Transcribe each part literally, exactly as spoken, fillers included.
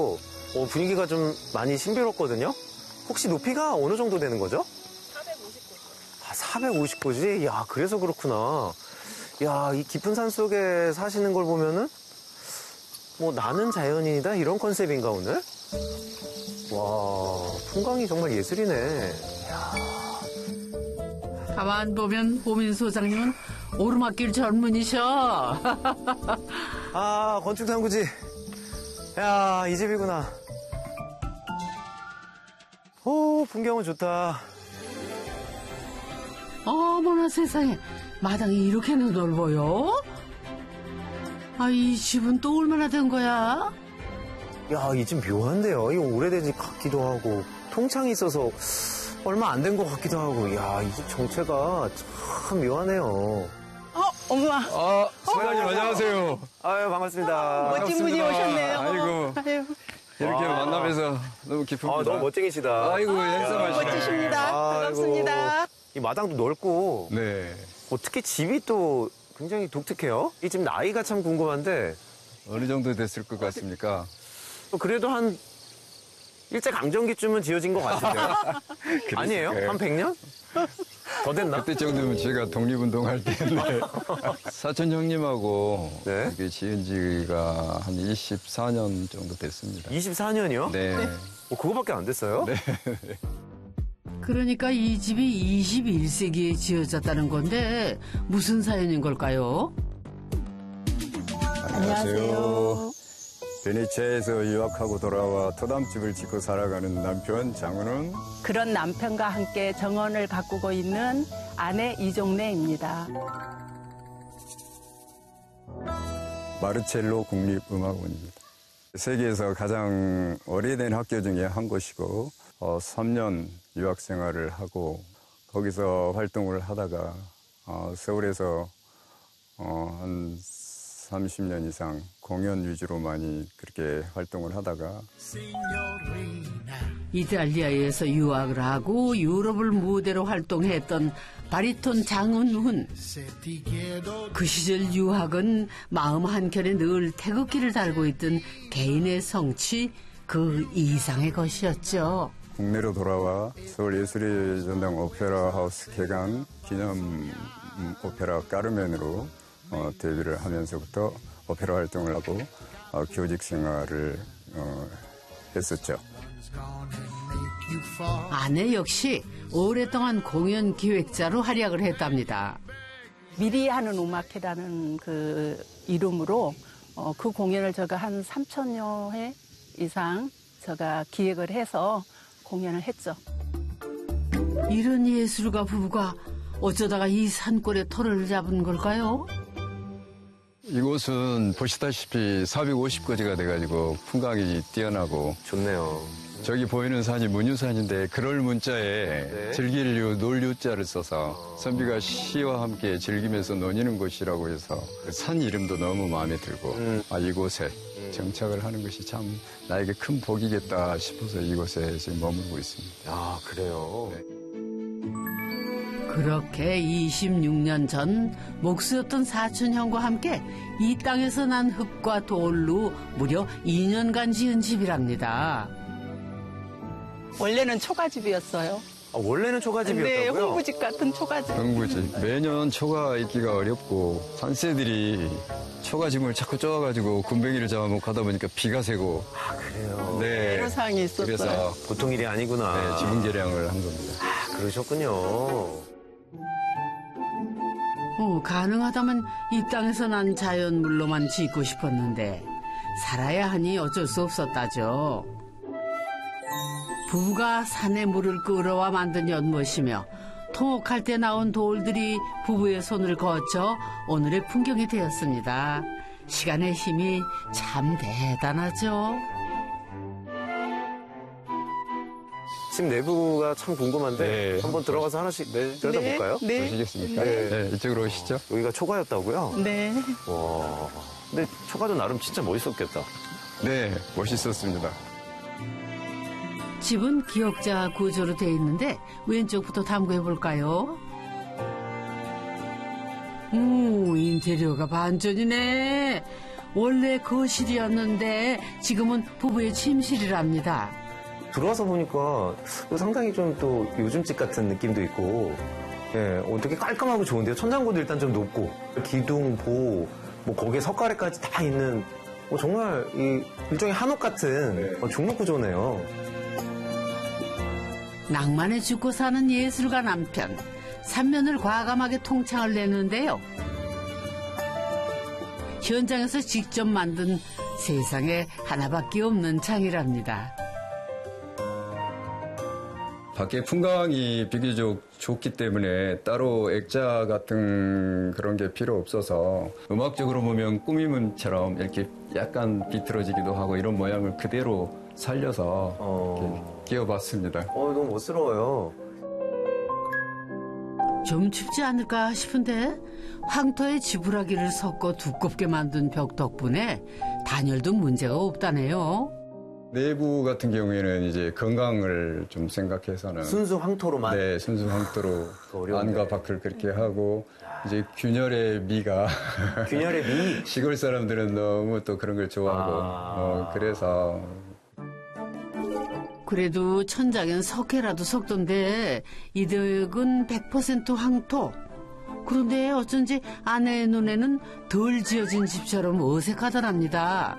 어, 분위기가 좀 많이 신비롭거든요. 혹시 높이가 어느 정도 되는 거죠? 사백오십 고지. 아, 사백오십 고지? 야, 그래서 그렇구나. 야, 이 깊은 산 속에 사시는 걸 보면은 뭐 나는 자연인이다 이런 컨셉인가 오늘? 와, 풍광이 정말 예술이네. 야. 가만 보면 호민 소장님은 오르막길 전문이셔. 아, 건축탐구지. 야, 이 집이구나. 오, 풍경은 좋다. 어머나 세상에, 마당이 이렇게나 넓어요? 아, 이 집은 또 얼마나 된 거야? 야, 이 집 묘한데요. 이거 오래된 집 같기도 하고 통창이 있어서 얼마 안 된 것 같기도 하고. 야, 이 집 정체가 참 묘하네요. 어, 엄마. 아, 소장님 안녕하세요. 아유, 반갑습니다. 멋진 분이 오셨네요. 아이고. 아유. 이렇게 와. 만나뵈서 너무 기쁩니다. 아, 너무 멋쟁이시다. 아이고, 행사하시네. 멋지십니다. 반갑습니다. 이 마당도 넓고. 네. 어, 특히 집이 또 굉장히 독특해요. 이 집 나이가 참 궁금한데. 어느 정도 됐을 것 같습니까? 어, 그래도 한 일제강점기쯤은 지어진 것 같은데요? 아니에요? 거예요. 한 백 년? 더 됐나? 그때 정도면 제가 독립운동할 때인데 사촌 형님하고 네. 이게 지은 지가 한 이십사 년 정도 됐습니다. 이십사 년이요? 네. 어, 그거밖에 안 됐어요? 네. 그러니까 이 집이 이십일 세기에 지어졌다는 건데 무슨 사연인 걸까요? 안녕하세요. 베네치아에서 유학하고 돌아와 토담집을 짓고 살아가는 남편 장은은, 그런 남편과 함께 정원을 가꾸고 있는 아내 이종래입니다. 마르첼로 국립음악원입니다. 세계에서 가장 오래된 학교 중에 한 곳이고 어, 삼 년 유학 생활을 하고 거기서 활동을 하다가 어, 서울에서 어, 한 삼십 년 이상 공연 위주로 많이 그렇게 활동을 하다가 이탈리아에서 유학을 하고 유럽을 무대로 활동했던 바리톤 장은훈. 그 시절 유학은 마음 한켠에 늘 태극기를 달고 있던 개인의 성취 그 이상의 것이었죠. 국내로 돌아와 서울예술의 전당 오페라 하우스 개강 기념 오페라 까르멘으로 어, 데뷔를 하면서부터 오페라 활동을 하고 어, 교직 생활을 어, 했었죠. 아내 역시 오랫동안 공연 기획자로 활약을 했답니다. 미리 하는 음악회라는 그 이름으로 어, 그 공연을 제가 한 삼천여 회 이상 제가 기획을 해서 공연을 했죠. 이런 예술가 부부가 어쩌다가 이 산골에 터를 잡은 걸까요? 이곳은 보시다시피 사백오십 거지가 돼가지고 풍광이 뛰어나고 좋네요. 저기 보이는 산이 문유산인데 그럴 문자에 네. 즐길류, 놀유자를 써서 선비가 시와 함께 즐기면서 노니는 곳이라고 해서 그 산 이름도 너무 마음에 들고 음. 아 이곳에 정착을 하는 것이 참 나에게 큰 복이겠다 싶어서 이곳에 지금 머물고 있습니다. 아, 그래요? 네. 그렇게 이십육 년 전 목수였던 사촌형과 함께 이 땅에서 난 흙과 돌로 무려 이 년간 지은 집이랍니다. 원래는 초가집이었어요. 아, 원래는 네, 초가집이었다고요? 홍구집 같은 초가집. 흥부지. 매년 초가 있기가 어렵고 산새들이 초가짐을 자꾸 쪼아가지고 군뱅이를 잡아먹고 하다 보니까 비가 새고. 아, 그래요? 네. 애로사항이 있었어요. 그래서 보통 일이 아니구나. 네, 지분 개량을 한 겁니다. 아, 그러셨군요. 어, 가능하다면 이 땅에서 난 자연물로만 짓고 싶었는데 살아야 하니 어쩔 수 없었다죠. 부부가 산에 물을 끌어와 만든 연못이며 통옥할 때 나온 돌들이 부부의 손을 거쳐 오늘의 풍경이 되었습니다. 시간의 힘이 참 대단하죠. 집 내부가 참 궁금한데 네. 한번 들어가서 하나씩 들여다볼까요? 네. 네. 보시겠습니까? 네. 네, 이쪽으로 오시죠. 여기가 초가였다고요? 네. 와, 근데 초가도 나름 진짜 멋있었겠다. 네, 멋있었습니다. 집은 기역자 구조로 되어 있는데 왼쪽부터 탐구해 볼까요? 오, 인테리어가 반전이네. 원래 거실이었는데 지금은 부부의 침실이랍니다. 들어와서 보니까 상당히 좀 또 요즘 집 같은 느낌도 있고, 예, 어, 되게 깔끔하고 좋은데요. 천장고도 일단 좀 높고, 기둥, 보, 뭐 거기에 석가래까지 다 있는, 어, 정말 이 일종의 한옥 같은 어, 중목 구조네요. 낭만에 죽고 사는 예술가 남편. 삼면을 과감하게 통창을 내는데요. 현장에서 직접 만든 세상에 하나밖에 없는 창이랍니다. 밖에 풍광이 비교적 좋기 때문에 따로 액자 같은 그런 게 필요 없어서 음악적으로 보면 꾸미문처럼 이렇게 약간 비틀어지기도 하고 이런 모양을 그대로 살려서 어, 이렇게 끼워봤습니다. 어, 너무 멋스러워요. 좀 춥지 않을까 싶은데 황토에 지푸라기를 섞어 두껍게 만든 벽 덕분에 단열도 문제가 없다네요. 내부 같은 경우에는 이제 건강을 좀 생각해서는 순수 황토로만. 네, 순수 황토로 어려운데. 안과 밖을 그렇게 하고 이제 균열의 미가 균열의 미. 시골 사람들은 너무 또 그런 걸 좋아하고 아. 어, 그래서 그래도 천장엔 석회라도 섞던데 이 덕은 백 퍼센트 황토. 그런데 어쩐지 아내의 눈에는 덜 지어진 집처럼 어색하더랍니다.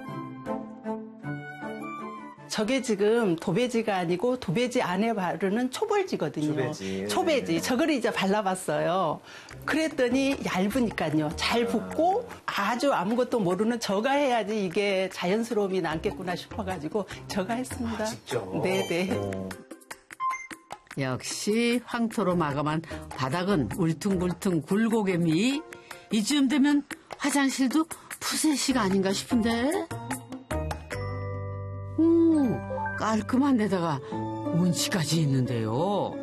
저게 지금 도배지가 아니고 도배지 안에 바르는 초벌지거든요. 초배지. 초배지. 저걸 이제 발라봤어요. 그랬더니 얇으니까요. 잘 붙고 아주 아무것도 모르는 저가 해야지 이게 자연스러움이 남겠구나 싶어가지고 저가 했습니다. 아, 직접? 네네. 어. 역시 황토로 마감한 바닥은 울퉁불퉁 굴곡의 미. 이쯤 되면 화장실도 푸세식 아닌가 싶은데. 오, 깔끔한 데다가 운치까지 있는데요.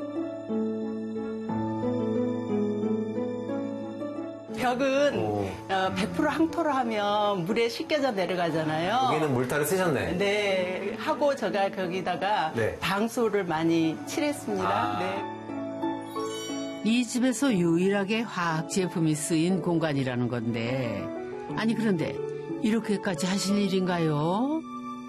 벽은 오. 어, 백 퍼센트 황토로 하면 물에 씻겨져 내려가잖아요. 여기는 물타를 쓰셨네. 네, 하고 제가 거기다가 네. 방수를 많이 칠했습니다. 아. 네. 이 집에서 유일하게 화학 제품이 쓰인 공간이라는 건데, 아니 그런데 이렇게까지 하실 일인가요?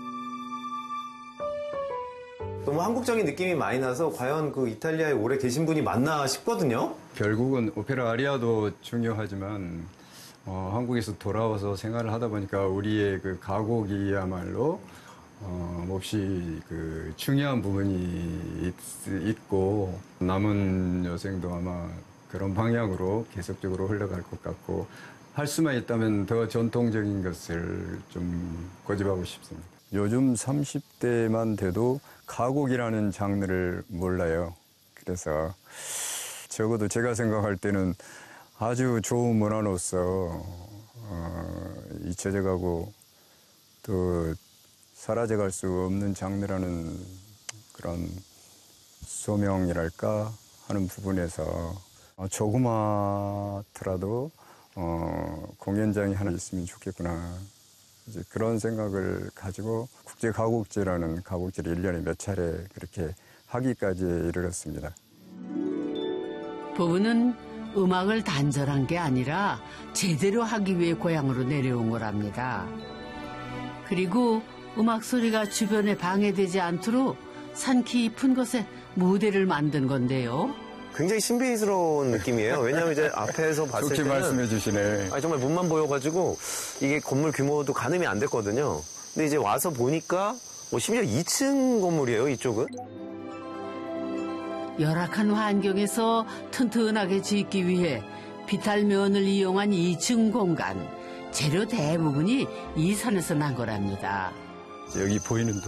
너무 한국적인 느낌이 많이 나서 과연 그 이탈리아에 오래 계신 분이 맞나 싶거든요. 결국은 오페라 아리아도 중요하지만 어, 한국에서 돌아와서 생활을 하다 보니까 우리의 그 가곡이야말로 어, 몹시 그 중요한 부분이 있, 있고 남은 여생도 아마 그런 방향으로 계속적으로 흘러갈 것 같고 할 수만 있다면 더 전통적인 것을 좀 고집하고 싶습니다. 요즘 삼십 대만 돼도 가곡이라는 장르를 몰라요. 그래서 적어도 제가 생각할 때는 아주 좋은 문화로서 어, 잊혀져가고 또 사라져갈 수 없는 장르라는 그런 소명이랄까 하는 부분에서 어, 조그맣더라도 어, 공연장이 하나 있으면 좋겠구나. 이제 그런 생각을 가지고 국제 가곡제라는 가곡제를 일 년에 몇 차례 그렇게 하기까지 이르렀습니다. 부부는 음악을 단절한 게 아니라 제대로 하기 위해 고향으로 내려온 거랍니다. 그리고 음악 소리가 주변에 방해되지 않도록 산 깊은 곳에 무대를 만든 건데요. 굉장히 신비스러운 느낌이에요. 왜냐하면 이제 앞에서 봤을 좋게 때는 말씀해 주시네. 아니, 정말 문만 보여가지고 이게 건물 규모도 가늠이 안 됐거든요. 근데 이제 와서 보니까 뭐 심지어 이 층 건물이에요, 이쪽은. 열악한 환경에서 튼튼하게 짓기 위해 비탈면을 이용한 이 층 공간. 재료 대부분이 이 산에서 난 거랍니다. 여기 보이는